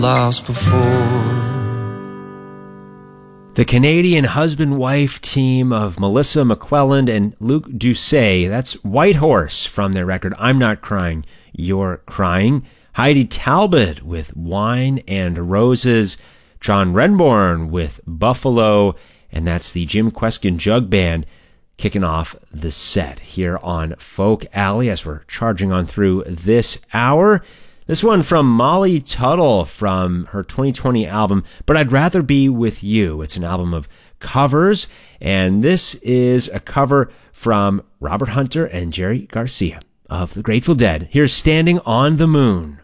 lost before. The Canadian husband-wife team of Melissa McClelland and Luke Doucet, that's White Horse from their record I'm Not Crying, You're Crying. Heidi Talbot with Wine and Roses. John Renbourn with Buffalo. And that's the Jim Kweskin Jug Band kicking off the set here on Folk Alley as we're charging on through this hour. This one from Molly Tuttle from her 2020 album, But I'd Rather Be With You. It's an album of covers, and this is a cover from Robert Hunter and Jerry Garcia of the Grateful Dead. Here's Standing on the Moon.